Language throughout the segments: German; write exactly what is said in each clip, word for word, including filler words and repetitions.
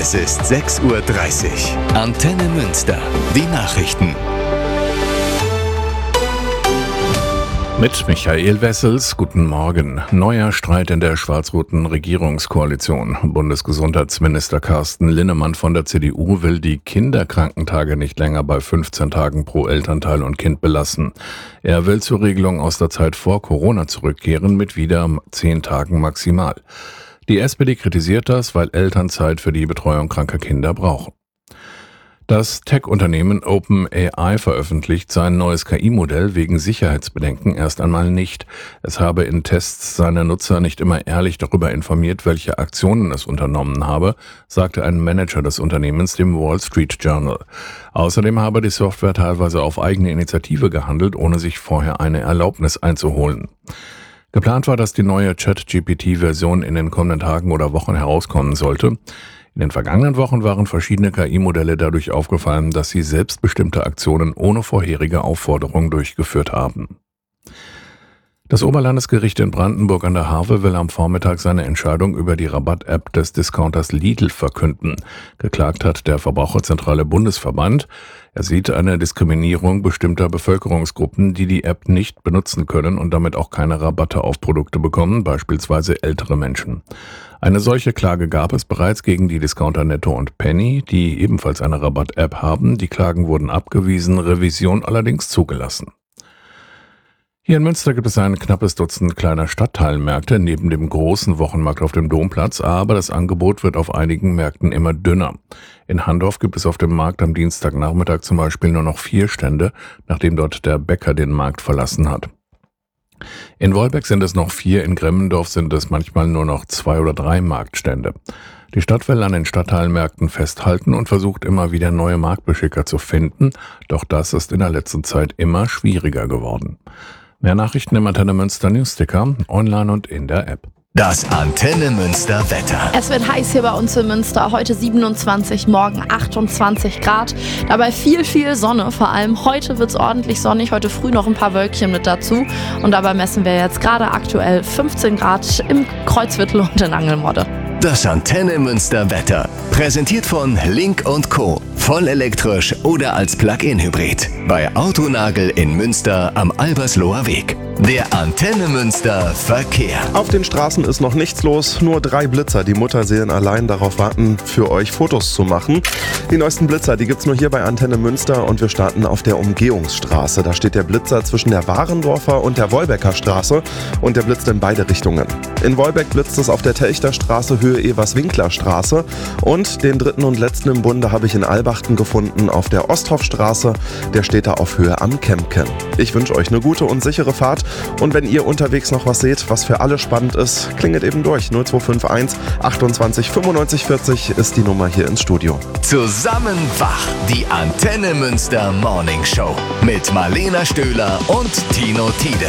Es ist sechs Uhr dreißig. Antenne Münster. Die Nachrichten. Mit Michael Wessels, guten Morgen. Neuer Streit in der schwarz-roten Regierungskoalition. Bundesgesundheitsminister Carsten Linnemann von der C D U will die Kinderkrankentage nicht länger bei fünfzehn Tagen pro Elternteil und Kind belassen. Er will zur Regelung aus der Zeit vor Corona zurückkehren mit wieder zehn Tagen maximal. Die S P D kritisiert das, weil Eltern Zeit für die Betreuung kranker Kinder brauchen. Das Tech-Unternehmen OpenAI veröffentlicht sein neues K I-Modell wegen Sicherheitsbedenken erst einmal nicht. Es habe in Tests seine Nutzer nicht immer ehrlich darüber informiert, welche Aktionen es unternommen habe, sagte ein Manager des Unternehmens dem Wall Street Journal. Außerdem habe die Software teilweise auf eigene Initiative gehandelt, ohne sich vorher eine Erlaubnis einzuholen. Geplant war, dass die neue Chat-G P T-Version in den kommenden Tagen oder Wochen herauskommen sollte. In den vergangenen Wochen waren verschiedene K I-Modelle dadurch aufgefallen, dass sie selbstbestimmte Aktionen ohne vorherige Aufforderung durchgeführt haben. Das Oberlandesgericht in Brandenburg an der Havel will am Vormittag seine Entscheidung über die Rabatt-App des Discounters Lidl verkünden. Geklagt hat der Verbraucherzentrale Bundesverband. Er sieht eine Diskriminierung bestimmter Bevölkerungsgruppen, die die App nicht benutzen können und damit auch keine Rabatte auf Produkte bekommen, beispielsweise ältere Menschen. Eine solche Klage gab es bereits gegen die Discounter Netto und Penny, die ebenfalls eine Rabatt-App haben. Die Klagen wurden abgewiesen, Revision allerdings zugelassen. Hier in Münster gibt es ein knappes Dutzend kleiner Stadtteilmärkte neben dem großen Wochenmarkt auf dem Domplatz, aber das Angebot wird auf einigen Märkten immer dünner. In Handorf gibt es auf dem Markt am Dienstagnachmittag zum Beispiel nur noch vier Stände, nachdem dort der Bäcker den Markt verlassen hat. In Wolbeck sind es noch vier, in Gremmendorf sind es manchmal nur noch zwei oder drei Marktstände. Die Stadt will an den Stadtteilmärkten festhalten und versucht immer wieder neue Marktbeschicker zu finden, doch das ist in der letzten Zeit immer schwieriger geworden. Mehr Nachrichten im Antenne Münster Newsticker, online und in der App. Das Antenne Münster Wetter. Es wird heiß hier bei uns in Münster. Heute siebenundzwanzig, morgen achtundzwanzig Grad. Dabei viel, viel Sonne. Vor allem heute wird es ordentlich sonnig. Heute früh noch ein paar Wölkchen mit dazu. Und dabei messen wir jetzt gerade aktuell fünfzehn Grad im Kreuzviertel und in Angelmodde. Das Antenne Münster Wetter. Präsentiert von Link und Co. Voll elektrisch oder als Plug-in-Hybrid. Bei Autonagel in Münster am Albersloher Weg. Der Antenne Münster Verkehr. Auf den Straßen ist noch nichts los, nur drei Blitzer, die Mutterseelen allein darauf warten, für euch Fotos zu machen. Die neuesten Blitzer, die gibt's nur hier bei Antenne Münster und wir starten auf der Umgehungsstraße. Da steht der Blitzer zwischen der Warendorfer und der Wolbecker Straße und der blitzt in beide Richtungen. In Wolbeck blitzt es auf der Telchter Straße Höhe Evers-Winkler Straße und den dritten und letzten im Bunde habe ich in Albachten gefunden auf der Osthofstraße. Der steht da auf Höhe am Kempken. Ich wünsche euch eine gute und sichere Fahrt. Und wenn ihr unterwegs noch was seht, was für alle spannend ist, klingelt eben durch. null zwei fünf eins achtundzwanzig fünfundneunzig vierzig ist die Nummer hier ins Studio. Zusammen wach, die Antenne Münster Morning Show mit Marlena Stöhler und Tino Tiede.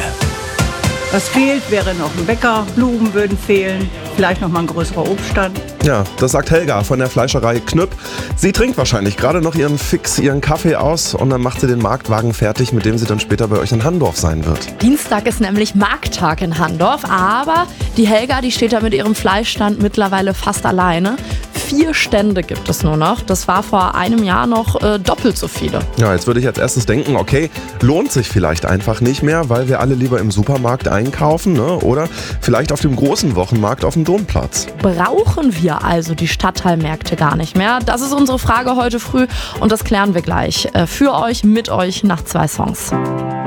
Was fehlt, wäre noch ein Bäcker, Blumen würden fehlen, vielleicht noch mal ein größerer Obststand. Ja, das sagt Helga von der Fleischerei Knüpp. Sie trinkt wahrscheinlich gerade noch ihren Fix, ihren Kaffee aus und dann macht sie den Marktwagen fertig, mit dem sie dann später bei euch in Handorf sein wird. Dienstag ist nämlich Markttag in Handorf, aber die Helga, die steht da mit ihrem Fleischstand mittlerweile fast alleine. Vier Stände gibt es nur noch. Das war vor einem Jahr noch äh, doppelt so viele. Ja, jetzt würde ich als erstes denken, okay, lohnt sich vielleicht einfach nicht mehr, weil wir alle lieber im Supermarkt einkaufen, ne? Oder vielleicht auf dem großen Wochenmarkt auf dem Domplatz. Brauchen wir also die Stadtteilmärkte gar nicht mehr? Das ist unsere Frage heute früh und das klären wir gleich. Äh, für euch, mit euch nach zwei Songs.